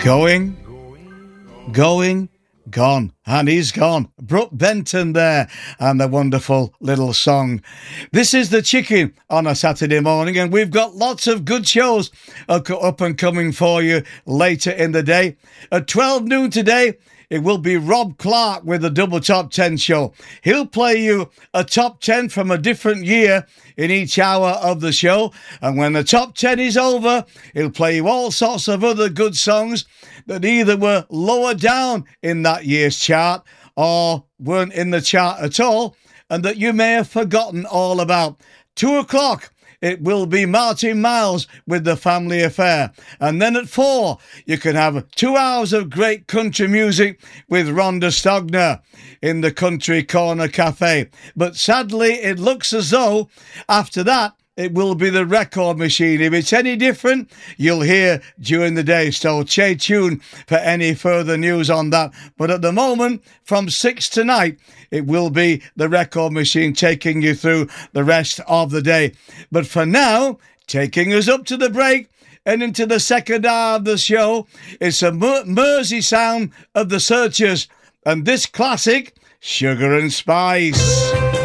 Going, going, gone. And he's gone. Brooke Benton there, and the wonderful little song. This is The Chicken on a Saturday morning, and we've got lots of good shows up and coming for you later in the day. At 12 noon today, it will be Rob Clark with the Double Top 10 show. He'll play you a top 10 from a different year in each hour of the show. And when the top 10 is over, he'll play you all sorts of other good songs that either were lower down in that year's chart or weren't in the chart at all, and that you may have forgotten all about. 2 o'clock, it will be Martin Miles with The Family Affair. And then at 4, you can have 2 hours of great country music with Rhonda Stogner in the Country Corner Cafe. But sadly, it looks as though after that, it will be the Record Machine. If it's any different, you'll hear during the day. So stay tuned for any further news on that. But at the moment, from 6 tonight, it will be the Record Machine taking you through the rest of the day. But for now, taking us up to the break and into the second hour of the show, it's a Mersey sound of the Searchers and this classic, Sugar and Spice.